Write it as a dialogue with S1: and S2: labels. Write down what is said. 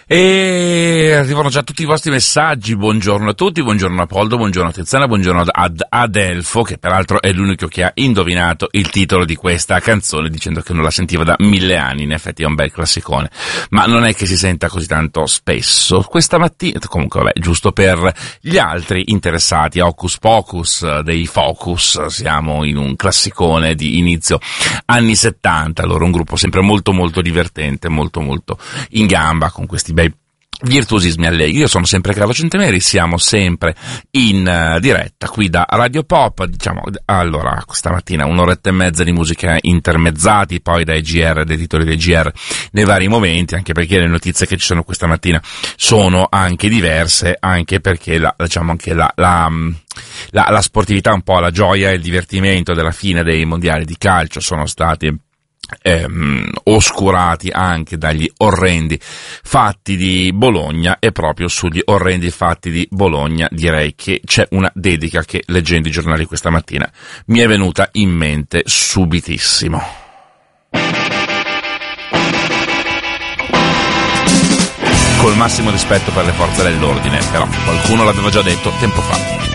S1: E arrivano già tutti i vostri messaggi. Buongiorno a tutti, buongiorno a Poldo, buongiorno a Tiziana, buongiorno ad Adelfo, che peraltro è l'unico che ha indovinato il titolo di questa canzone dicendo che non la sentiva da 1000 anni. In effetti è un bel classicone, ma non è che si senta così tanto spesso. Questa mattina, comunque vabbè, giusto per gli altri interessati a Hocus Pocus dei Focus, siamo in un classicone di inizio anni 70, loro un gruppo sempre molto molto divertente, molto molto in gamba con questi bei virtuosismi allegri. Io sono sempre Carlo Centemeri, siamo sempre in diretta qui da Radio Pop, diciamo, allora questa mattina un'oretta e mezza di musica intermezzati, poi dai GR, dai titoli dei GR nei vari momenti, anche perché le notizie che ci sono questa mattina sono anche diverse, anche perché la sportività, un po' la gioia e il divertimento della fine dei mondiali di calcio sono stati oscurati anche dagli orrendi fatti di Bologna, e proprio sugli orrendi fatti di Bologna direi che c'è una dedica che, leggendo i giornali questa mattina, mi è venuta in mente subitissimo. Col massimo rispetto per le forze dell'ordine, però qualcuno l'aveva già detto tempo fa.